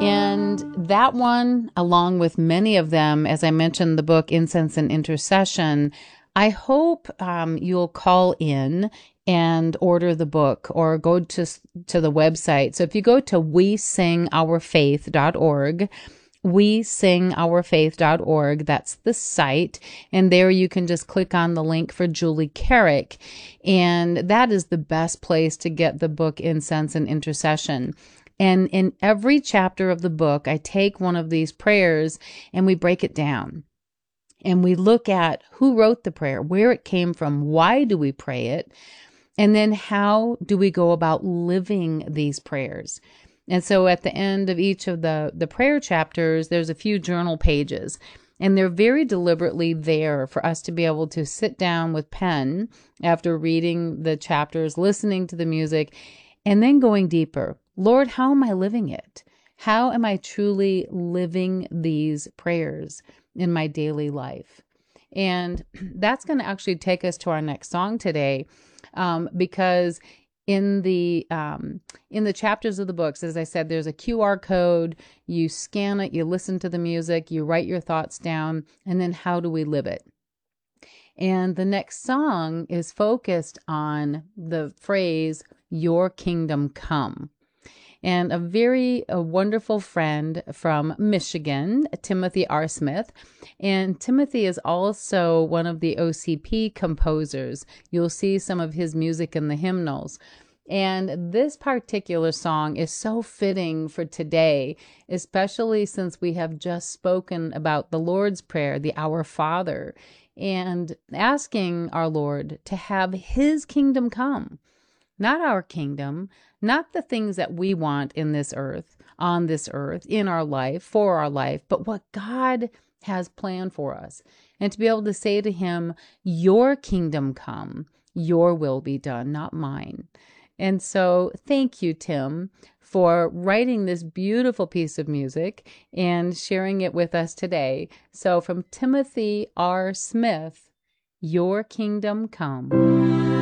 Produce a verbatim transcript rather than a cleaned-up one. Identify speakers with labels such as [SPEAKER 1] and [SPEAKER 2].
[SPEAKER 1] And that one, along with many of them, as I mentioned, the book Incense and Intercession, I hope um, you'll call in and order the book or go to, to the website. So if you go to we sing our faith dot org, we sing our faith dot org, that's the site. And there you can just click on the link for Julie Carrick. And that is the best place to get the book Incense and Intercession. And in every chapter of the book, I take one of these prayers and we break it down. And we look at who wrote the prayer, where it came from, why do we pray it, and then how do we go about living these prayers. And so at the end of each of the, the prayer chapters, there's a few journal pages. And they're very deliberately there for us to be able to sit down with pen after reading the chapters, listening to the music, and then going deeper. Lord, how am I living it? How am I truly living these prayers in my daily life? And that's going to actually take us to our next song today, um, because in the um, in the chapters of the books, as I said, there's a Q R code. You scan it, you listen to the music, you write your thoughts down, and then how do we live it? And the next song is focused on the phrase, "Your kingdom come." And a very a wonderful friend from Michigan, Timothy R. Smith. And Timothy is also one of the O C P composers. You'll see some of his music in the hymnals. And this particular song is so fitting for today, especially since we have just spoken about the Lord's Prayer, the Our Father, and asking our Lord to have His kingdom come. Not our kingdom, not the things that we want in this earth, on this earth, in our life, for our life, but what God has planned for us. And to be able to say to Him, your kingdom come, your will be done, not mine. And so thank you, Tim, for writing this beautiful piece of music and sharing it with us today. So from Timothy R. Smith, your kingdom come.